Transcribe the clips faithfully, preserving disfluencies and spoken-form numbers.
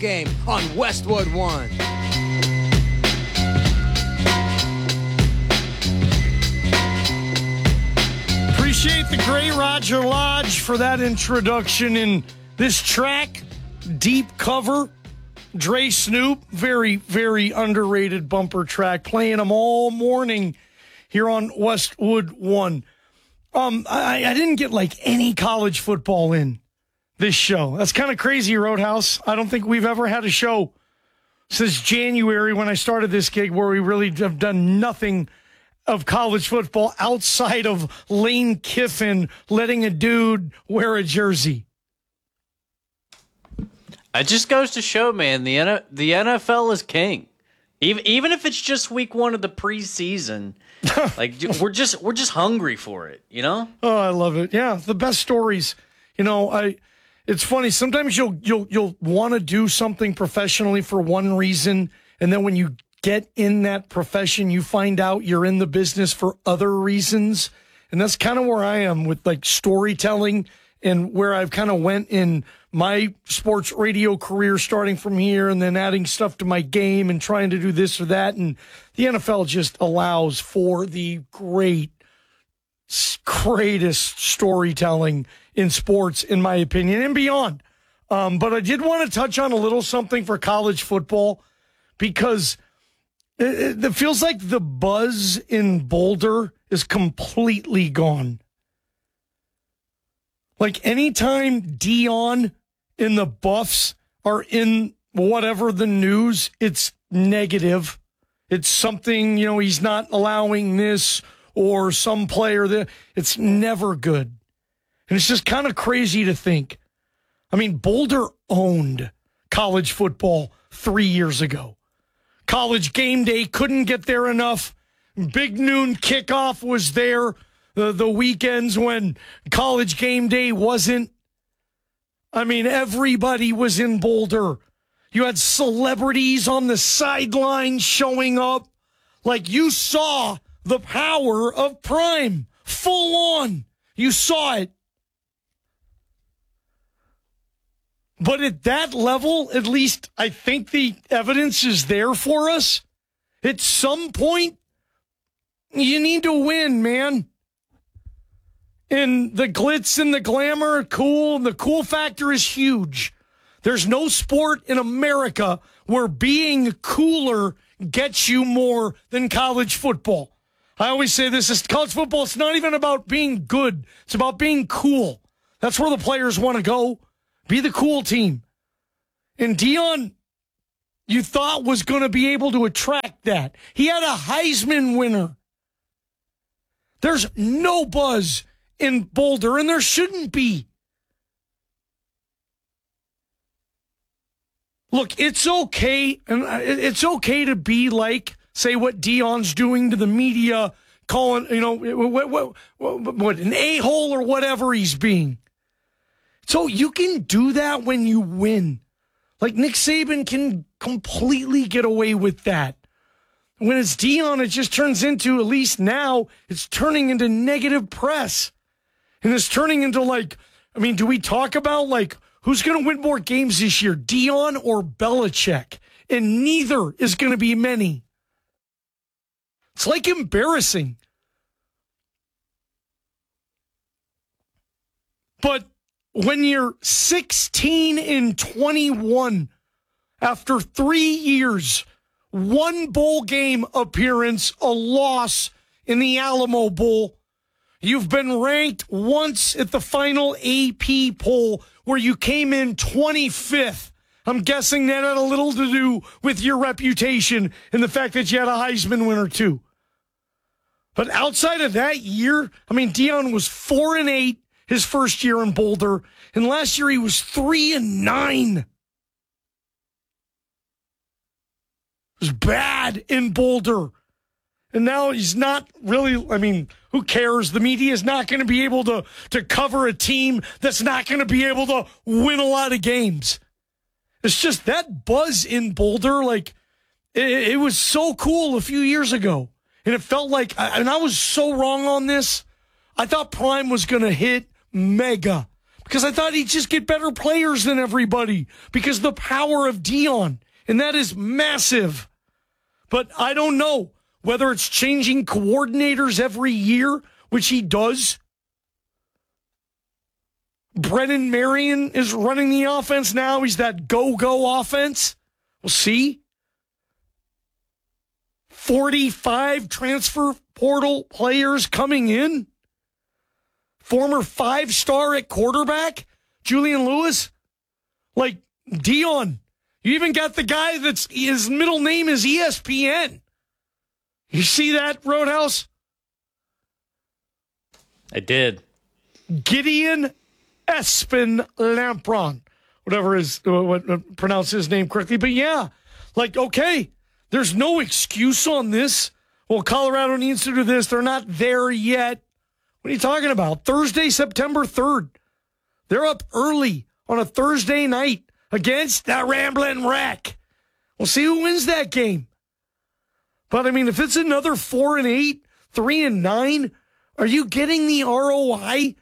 game on Westwood One. Appreciate the great Roger Lodge for that introduction in this track. Deep cover. Dre Snoop, very, very underrated bumper track. Playing them all morning here on Westwood One. Um, I, I didn't get like any college football in this show. That's kind of crazy, Roadhouse. I don't think we've ever had a show since January when I started this gig where we really have done nothing of college football outside of Lane Kiffin letting a dude wear a jersey. It just goes to show, man, the N- the N F L is king. Even even if it's just week one of the preseason, like we're just we're just hungry for it, you know? Oh, I love it. Yeah, the best stories. You know, I it's funny, sometimes you'll you'll you'll want to do something professionally for one reason, and then when you get in that profession, you find out you're in the business for other reasons. And that's kind of where I am with like storytelling and where I've kind of went in my sports radio career, starting from here and then adding stuff to my game and trying to do this or that. And the N F L just allows for the great, greatest storytelling in sports, in my opinion, and beyond. Um, but I did want to touch on a little something for college football because it, it feels like the buzz in Boulder is completely gone. Like anytime Deion and the Buffs are in whatever the news, it's negative. It's something, you know, he's not allowing this or some player that it's never good. And it's just kind of crazy to think. I mean, Boulder owned college football three years ago. College game day couldn't get there enough. Big noon kickoff was there. The, the weekends when college game day wasn't. I mean, everybody was in Boulder. You had celebrities on the sideline showing up. Like you saw the power of Prime. Full on. You saw it. But at that level, at least I think the evidence is there for us. At some point, you need to win, man. And the glitz and the glamour are cool. And the cool factor is huge. There's no sport in America where being cooler gets you more than college football. I always say this is college football. It's not even about being good. It's about being cool. That's where the players want to go. Be the cool team. And Deion, you thought was going to be able to attract that. He had a Heisman winner. There's no buzz in Boulder, and there shouldn't be. Look, it's okay, and it's okay to be like, say, what Deion's doing to the media, calling, you know, what, what, what, what an a-hole or whatever he's being. So you can do that when you win. Like Nick Saban can completely get away with that. When it's Deion, it just turns into, at least now, it's turning into negative press. And it's turning into like, I mean, do we talk about like, who's going to win more games this year, Deion or Belichick? And neither is going to be many. It's like embarrassing. But when you're sixteen and twenty-one after three years, one bowl game appearance, a loss in the Alamo Bowl, you've been ranked once at the final A P poll where you came in twenty-fifth. I'm guessing that had a little to do with your reputation and the fact that you had a Heisman winner too. But outside of that year, I mean, Deion was four and eight his first year in Boulder, and last year he was three and nine. It was bad in Boulder. And now he's not really, I mean, who cares? The media is not going to be able to, to cover a team that's not going to be able to win a lot of games. It's just that buzz in Boulder, like, it, it was so cool a few years ago. And it felt like, and I was so wrong on this. I thought Prime was going to hit mega. because I thought he'd just get better players than everybody because the power of Deion, and that is massive. But I don't know whether it's changing coordinators every year, which he does. Brennan Marion is running the offense now. He's that go-go offense. We'll see. forty-five transfer portal players coming in. Former five-star at quarterback, Julian Lewis. Like, Deion. You even got the guy that's, his middle name is E S P N. You see that, Roadhouse? I did. Gideon Espen Lampron. Whatever is, what, what pronounce his name correctly. But yeah, like, okay, there's no excuse on this. Well, Colorado needs to do this. They're not there yet. What are you talking about? Thursday, September third. They're up early on a Thursday night against that Ramblin' Wreck. We'll see who wins that game. But, I mean, if it's another four and eight, three and nine, are you getting the R O I?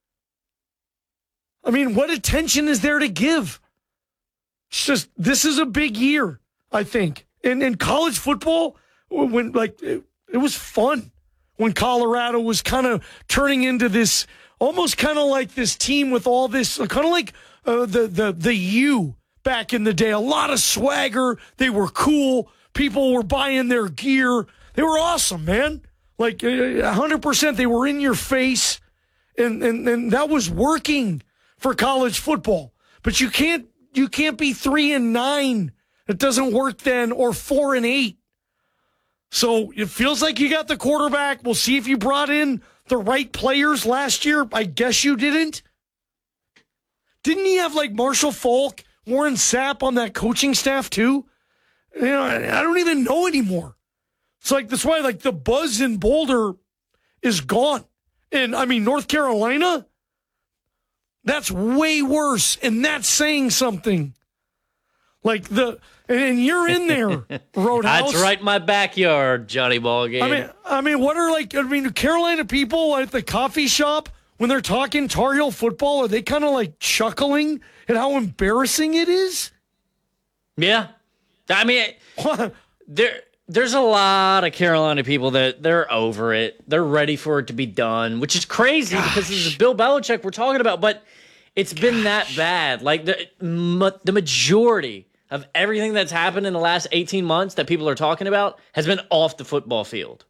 I mean, what attention is there to give? It's just, this is a big year, I think. And in college football, when like it, it was fun when Colorado was kind of turning into this, almost kind of like this team with all this, kind of like uh, the the the U back in the day. A lot of swagger. They were cool. People were buying their gear. They were awesome, man. Like one hundred percent, they were in your face, and and and that was working for college football. But you can't you can't be three and nine. It doesn't work then, or four and eight. So it feels like you got the quarterback. We'll see if you brought in the right players last year. I guess you didn't. Didn't he have like Marshall Faulk, Warren Sapp on that coaching staff too? You know, I don't even know anymore. It's like, that's why like the buzz in Boulder is gone. And I mean, North Carolina, that's way worse. And that's saying something. Like the, and you're in there, Roadhouse. That's right in my backyard, Johnny Ballgame. I mean, I mean, what are like, I mean, Carolina people at the coffee shop, when they're talking Tar Heel football, are they kind of like chuckling at how embarrassing it is? Yeah. I mean, there, there's a lot of Carolina people that they're over it. They're ready for it to be done, which is crazy Gosh. because this is Bill Belichick we're talking about, but it's been Gosh. that bad. Like the, ma- the majority of everything that's happened in the last eighteen months that people are talking about has been off the football field.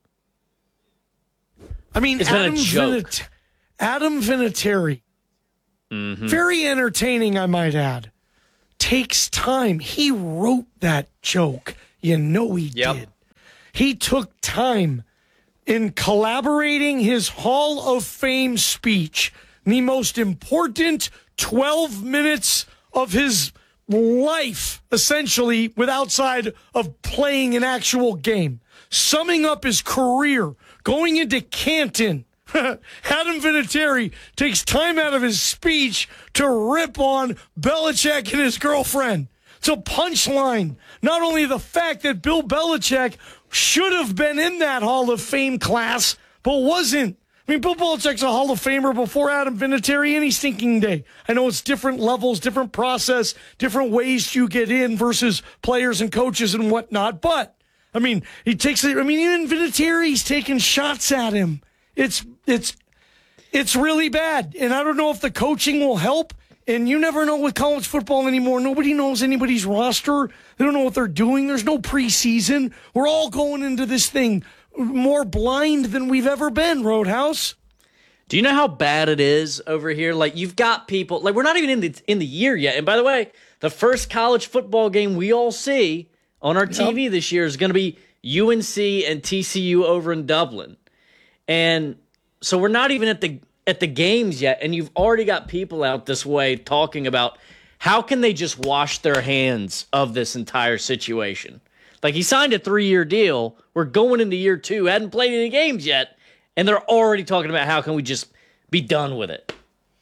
I mean, it's Adam been a joke. Vinat- Adam Vinatieri, mm-hmm. very entertaining, I might add. Takes time. He wrote that joke. You know he yep. did. He took time in collaborating his Hall of Fame speech, the most important twelve minutes of his life, essentially, with outside of playing an actual game. Summing up his career, going into Canton. Adam Vinatieri takes time out of his speech to rip on Belichick and his girlfriend. It's a punchline. Not only the fact that Bill Belichick should have been in that Hall of Fame class, but wasn't. I mean, Bill Belichick's a Hall of Famer before Adam Vinatieri any stinking day. I know it's different levels, different process, different ways you get in versus players and coaches and whatnot. But, I mean, he takes it. I mean, even Vinatieri's taking shots at him. It's it's it's really bad. And I don't know if the coaching will help. And you never know with college football anymore. Nobody knows anybody's roster. They don't know what they're doing. There's no preseason. We're all going into this thing more blind than we've ever been, Roadhouse. Do you know how bad it is over here? Like, you've got people, like, we're not even in the in the year yet. And by the way, the first college football game we all see on our T V yep. this year is going to be U N C and T C U over in Dublin. And so we're not even at the at the games yet, and you've already got people out this way talking about how can they just wash their hands of this entire situation. Like, he signed a three-year deal. We're going into year two, hadn't played any games yet, and they're already talking about how can we just be done with it.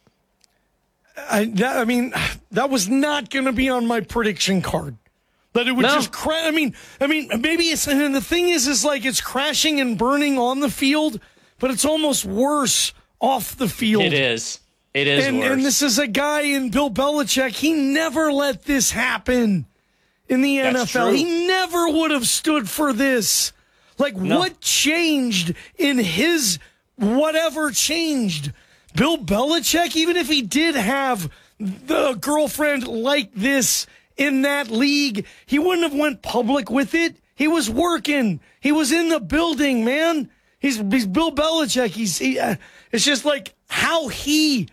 I, that, I mean, that was not going to be on my prediction card. That it would no. just crash. I mean, I mean, maybe it's, and the thing is, is like it's crashing and burning on the field, but it's almost worse off the field. It is. It is and, worse. and this is a guy in Bill Belichick. He never let this happen in the That's N F L. true. He never would have stood for this. Like, No. what changed in his whatever changed? Bill Belichick, even if he did have the girlfriend like this in that league, he wouldn't have went public with it. He was working. He was in the building, man. He's, he's Bill Belichick. He's he, uh, it's just like how he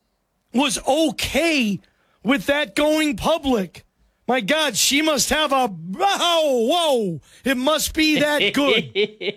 was okay with that going public. My God, she must have a whoa, whoa. It must be that good.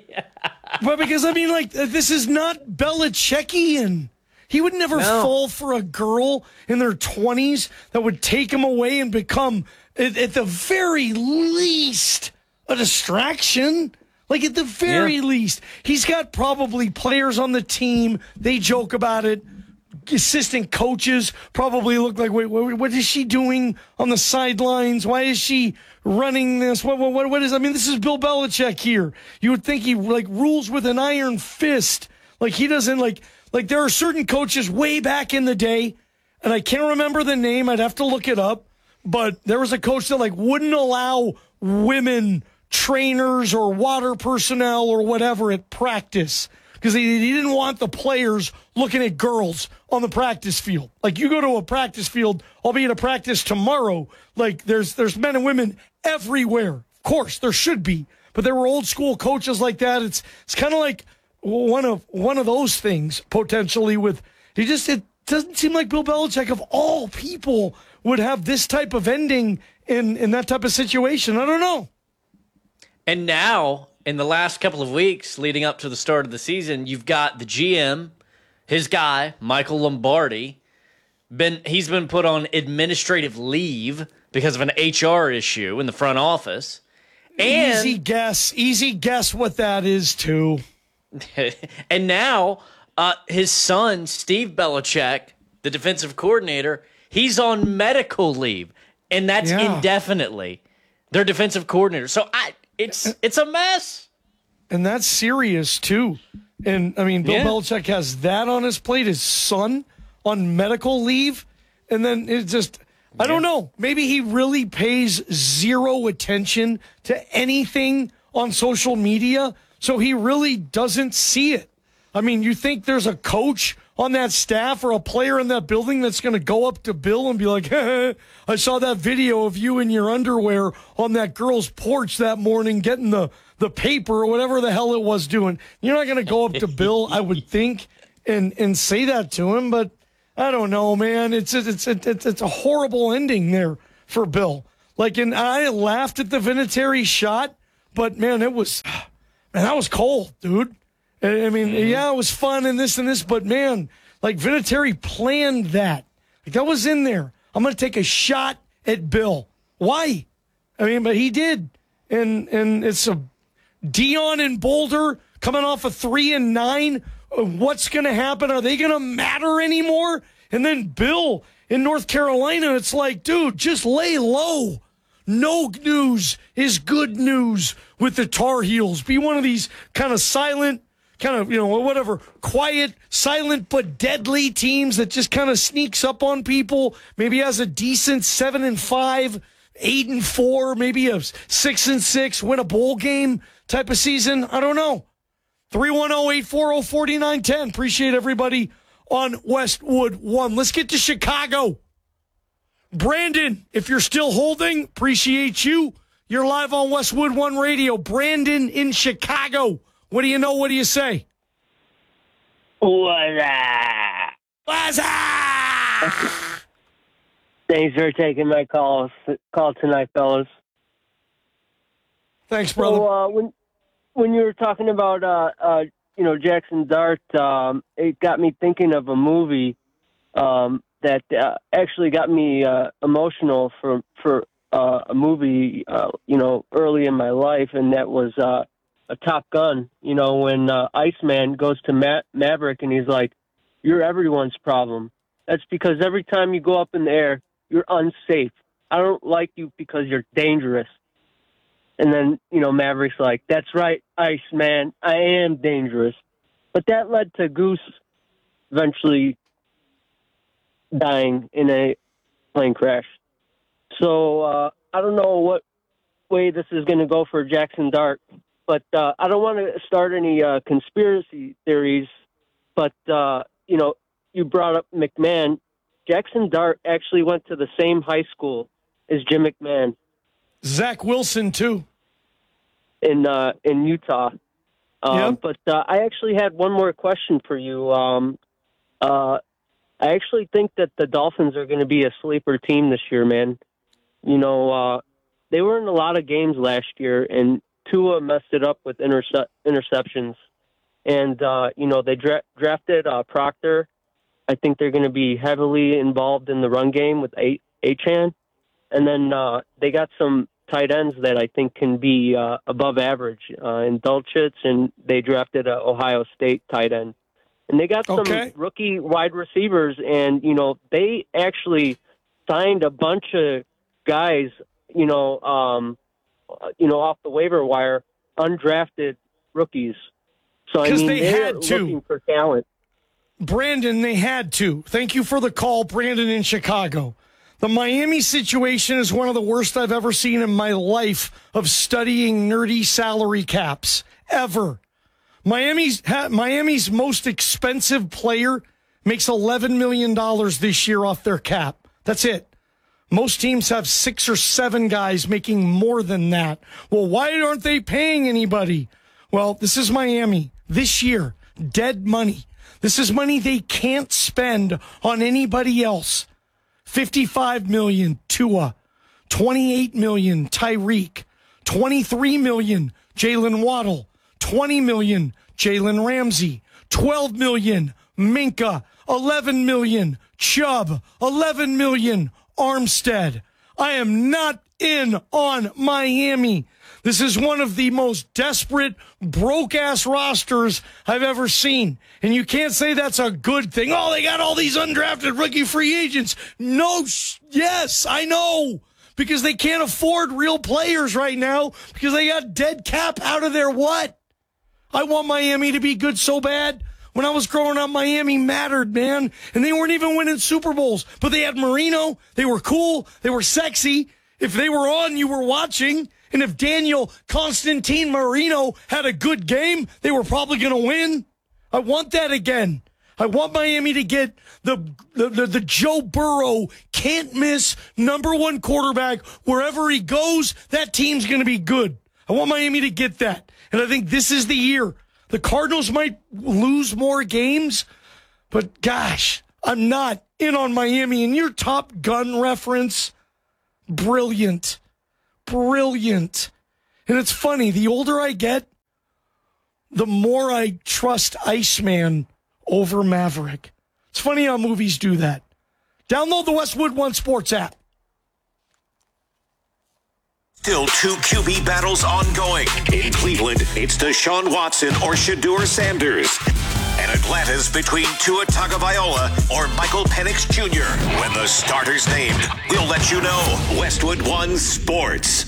But because I mean, like, this is not Belichickian. He would never No. fall for a girl in their twenties that would take him away and become, at, at the very least, a distraction. Like, at the very Yeah. least. He's got probably players on the team. They joke about it. Assistant coaches probably look like, wait, what, what is she doing on the sidelines? Why is she running this? What, what, what is, I mean, this is Bill Belichick here. You would think he, like, rules with an iron fist. Like, he doesn't, like, like, there are certain coaches way back in the day, and I can't remember the name. I'd have to look it up. But there was a coach that, like, wouldn't allow women trainers or water personnel or whatever at practice because he, he didn't want the players looking at girls on the practice field. Like, you go to a practice field, I'll be at a practice tomorrow. Like, there's there's men and women everywhere. Of course, there should be. But there were old school coaches like that. It's it's kind of like one of one of those things potentially with he just it doesn't seem like Bill Belichick of all people would have this type of ending in in that type of situation. I don't know. And now, in the last couple of weeks leading up to the start of the season, you've got the G M, his guy, Michael Lombardi. Been he's been put on administrative leave because of an H R issue in the front office. And Easy guess. Easy guess what that is, too. and now uh, his son, Steve Belichick, the defensive coordinator, he's on medical leave, and that's Yeah. indefinitely. Their defensive coordinator. So I, it's it's a mess. And that's serious, too. And, I mean, Bill Yeah. Belichick has that on his plate, his son on medical leave. And then it just, I don't know. Maybe he really pays zero attention to anything on social media, so he really doesn't see it. I mean, you think there's a coach on that staff or a player in that building that's going to go up to Bill and be like, hey, I saw that video of you in your underwear on that girl's porch that morning getting the, the paper or whatever the hell it was doing. You're not going to go up to Bill, I would think, and, and say that to him, but I don't know, man. It's it's it's it's, it's a horrible ending there for Bill. Like, and I laughed at the Vinatieri shot, but man, it was, man, that was cold, dude. I mean, mm-hmm. yeah, it was fun and this and this, but man, like Vinatieri planned that. Like, that was in there. I'm going to take a shot at Bill. Why? I mean, but he did, and and it's a Dion and Boulder coming off a three and nine. What's going to happen? Are they going to matter anymore? And then Bill in North Carolina, it's like, dude, just lay low. No news is good news with the Tar Heels. Be one of these kind of silent, kind of, you know, whatever, quiet, silent but deadly teams that just kind of sneaks up on people. Maybe has a decent seven and five, eight and four, maybe a six and six, win a bowl game type of season. I don't know. three one zero, eight four zero, four nine one zero. Appreciate everybody on Westwood One. Let's get to Chicago. Brandon, if you're still holding, appreciate you. You're live on Westwood One Radio. Brandon in Chicago. What do you know? What do you say? What's up? What's up? Thanks for taking my call call tonight, fellas. Thanks, brother. So, uh, when when you were talking about uh, uh, you know Jackson Dart, um, it got me thinking of a movie um, that uh, actually got me uh, emotional for for uh, a movie uh, you know early in my life, and that was uh, a Top Gun. You know, when uh, Iceman goes to Ma- Maverick and he's like, "You're everyone's problem." That's because every time you go up in the air, you're unsafe. I don't like you because you're dangerous. And then, you know, Maverick's like, that's right, Iceman, I am dangerous. But that led to Goose eventually dying in a plane crash. So uh, I don't know what way this is going to go for Jackson Dart, but uh, I don't want to start any uh, conspiracy theories. But uh, you know, you brought up McMahon. Jackson Dart actually went to the same high school as Jim McMahon. Zach Wilson too. In uh, in Utah. Um, yep. But uh, I actually had one more question for you. Um, uh, I actually think that the Dolphins are going to be a sleeper team this year, man. You know, uh, they were in a lot of games last year, and Tua messed it up with interce- interceptions. And, uh, you know, they dra- drafted uh, Proctor. I think they're going to be heavily involved in the run game with A- Achane. And then uh, they got some tight ends that I think can be uh, above average uh, in Dulcich, and they drafted an Ohio State tight end. And they got some okay. rookie wide receivers, and, you know, they actually signed a bunch of guys, you know, um, you know, off the waiver wire, undrafted rookies. So, I mean, they they're had to. looking for talent. Brandon, they had to. Thank you for the call, Brandon in Chicago. The Miami situation is one of the worst I've ever seen in my life of studying nerdy salary caps, ever. Miami's ha, Miami's most expensive player makes eleven million dollars this year off their cap. That's it. Most teams have six or seven guys making more than that. Well, why aren't they paying anybody? Well, this is Miami. This year, dead money. This is money they can't spend on anybody else. fifty-five million dollars Tua, twenty-eight million dollars Tyreek, twenty-three million dollars Jalen Waddle, twenty million dollars Jalen Ramsey, twelve million dollars Minka, eleven million dollars Chubb, eleven million dollars Armstead. I am not in on Miami. This is one of the most desperate, broke-ass rosters I've ever seen. And you can't say that's a good thing. Oh, they got all these undrafted rookie free agents. No, sh- yes, I know. Because they can't afford real players right now because they got dead cap out of their what? I want Miami to be good so bad. When I was growing up, Miami mattered, man. And they weren't even winning Super Bowls. But they had Marino. They were cool. They were sexy. If they were on, you were watching. And if Daniel Constantine Marino had a good game, they were probably going to win. I want that again. I want Miami to get the, the, the, the Joe Burrow can't miss number one quarterback. Wherever he goes, that team's going to be good. I want Miami to get that. And I think this is the year. The Cardinals might lose more games, but gosh, I'm not in on Miami. And your Top Gun reference, brilliant. Brilliant. And it's funny, the older I get, the more I trust Iceman over Maverick. It's funny how movies do that. Download the Westwood One Sports app. Still two Q B battles ongoing. In Cleveland, it's Deshaun Watson or Shedeur Sanders. And Atlanta's between Tua Tagovailoa or Michael Penix Junior When the starter's named, we'll let you know. Westwood One Sports.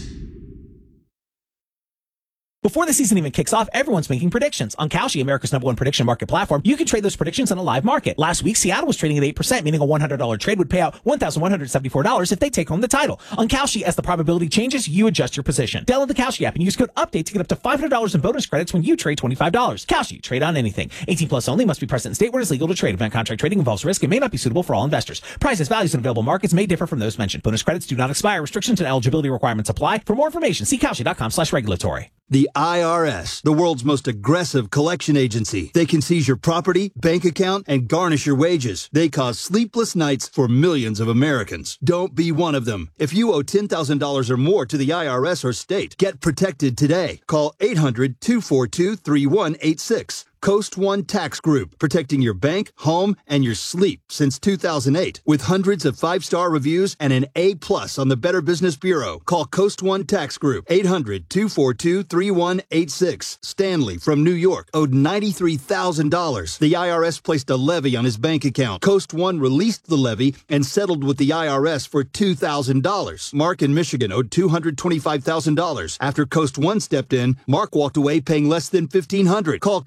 Before the season even kicks off, everyone's making predictions. On Kalshi, America's number one prediction market platform, you can trade those predictions in a live market. Last week, Seattle was trading at eight percent, meaning a one hundred dollars trade would pay out one thousand one hundred seventy-four dollars if they take home the title. On Kalshi, as the probability changes, you adjust your position. Download the Kalshi app and use code UPDATE to get up to five hundred dollars in bonus credits when you trade twenty-five dollars. Kalshi, trade on anything. eighteen plus only, must be present in state where it is legal to trade. Event contract trading involves risk and may not be suitable for all investors. Prices, values, and available markets may differ from those mentioned. Bonus credits do not expire. Restrictions and eligibility requirements apply. For more information, see Kalshi.com slash regulatory. The I R S, the world's most aggressive collection agency. They can seize your property, bank account, and garnish your wages. They cause sleepless nights for millions of Americans. Don't be one of them. If you owe ten thousand dollars or more to the I R S or state, get protected today. Call eight hundred, two four two, three one eight six. Coast One Tax Group, protecting your bank, home, and your sleep since two thousand eight. With hundreds of five-star reviews and an A plus on the Better Business Bureau. Call Coast One Tax Group, eight hundred, two four two, three one eight six. Stanley from New York owed ninety-three thousand dollars. The I R S placed a levy on his bank account. Coast One released the levy and settled with the I R S for two thousand dollars. Mark in Michigan owed two hundred twenty-five thousand dollars. After Coast One stepped in, Mark walked away paying less than fifteen hundred dollars. Call Coast One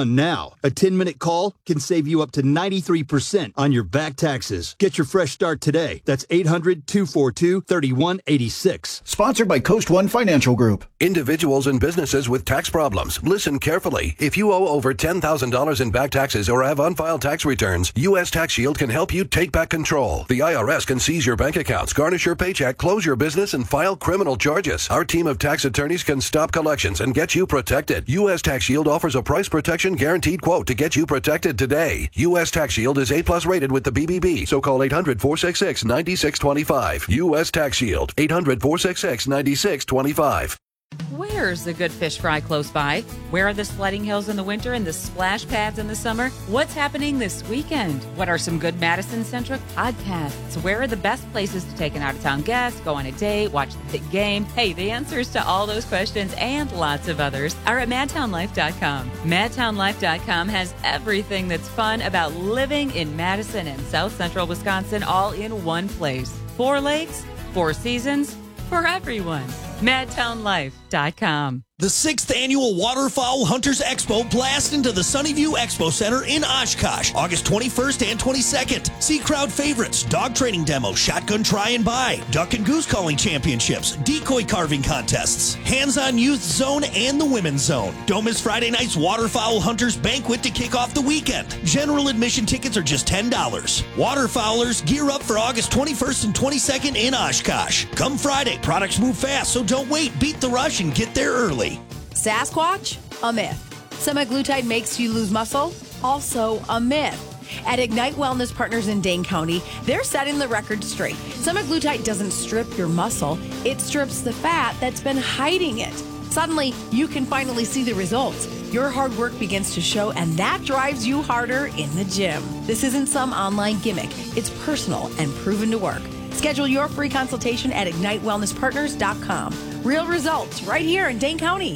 one now. A ten-minute call can save you up to ninety-three percent on your back taxes. Get your fresh start today. That's eight hundred, two four two, three one eight six. Sponsored by Coast One Financial Group. Individuals and businesses with tax problems, listen carefully. If you owe over ten thousand dollars in back taxes or have unfiled tax returns, U S Tax Shield can help you take back control. The I R S can seize your bank accounts, garnish your paycheck, close your business, and file criminal charges. Our team of tax attorneys can stop collections and get you protected. U S Tax Shield offers a price protection guaranteed quote to get you protected today. U S Tax Shield is A plus rated with the B B B, so call eight hundred, four six six, nine six two five. U S Tax Shield, eight hundred, four six six, nine six two five. Where's the good fish fry close by? Where are the sledding hills in the winter and the splash pads in the summer? What's happening this weekend? What are some good Madison-centric podcasts? Where are the best places to take an out-of-town guest, go on a date, watch the big game? Hey, the answers to all those questions and lots of others are at madtown life dot com. madtown life dot com has everything that's fun about living in Madison and South Central Wisconsin all in one place. Four lakes, four seasons, for everyone. madtown life dot com. The sixth annual Waterfowl Hunters Expo blasts into the Sunnyview Expo Center in Oshkosh, August twenty-first and twenty-second. See crowd favorites, dog training demo, shotgun try and buy, duck and goose calling championships, decoy carving contests, hands-on youth zone, and the women's zone. Don't miss Friday night's Waterfowl Hunters Banquet to kick off the weekend. General admission tickets are just ten dollars. Waterfowlers gear up for August twenty-first and twenty-second in Oshkosh. Come Friday, products move fast, so don't wait. Beat the rush and get there early. Sasquatch? A myth. Semaglutide makes you lose muscle? Also a myth. At Ignite Wellness Partners in Dane County, they're setting the record straight. Semaglutide doesn't strip your muscle, it strips the fat that's been hiding it. Suddenly, you can finally see the results. Your hard work begins to show, and that drives you harder in the gym. This isn't some online gimmick. It's personal and proven to work. Schedule your free consultation at ignite wellness partners dot com. Real results right here in Dane County.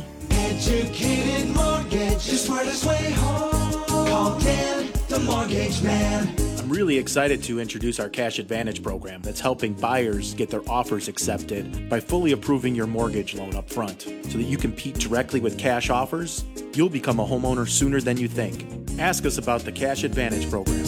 Educated Mortgage, the smartest way home. Call Dan, the mortgage man. I'm really excited to introduce our Cash Advantage program that's helping buyers get their offers accepted by fully approving your mortgage loan up front. So that you compete directly with cash offers, you'll become a homeowner sooner than you think. Ask us about the Cash Advantage program.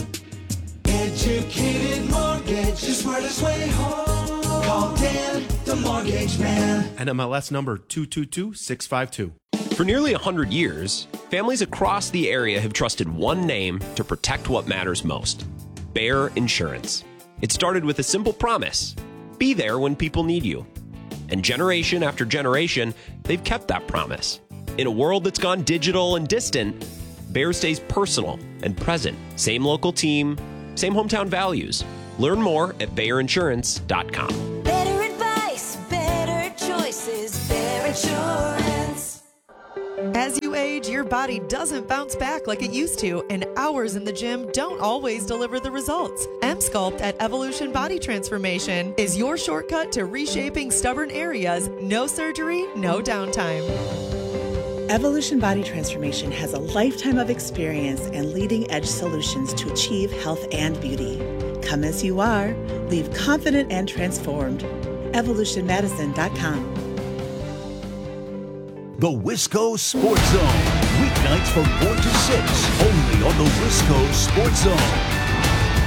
Educated Mortgage, the smartest way home. Call Dan, the mortgage man. N M L S number two two two six five two. For nearly one hundred years, families across the area have trusted one name to protect what matters most: Bayer Insurance. It started with a simple promise: be there when people need you. And generation after generation, they've kept that promise. In a world that's gone digital and distant, Bayer stays personal and present. Same local team, same hometown values. Learn more at bayer insurance dot com. Better advice, better choices, Bayer Insurance. As you age, your body doesn't bounce back like it used to, and hours in the gym don't always deliver the results. M-Sculpt at Evolution Body Transformation is your shortcut to reshaping stubborn areas. No surgery, no downtime. Evolution Body Transformation has a lifetime of experience and leading-edge solutions to achieve health and beauty. Come as you are, leave confident and transformed. evolution madison dot com. The Wisco Sports Zone. Weeknights from four to six, only on the Wisco Sports Zone.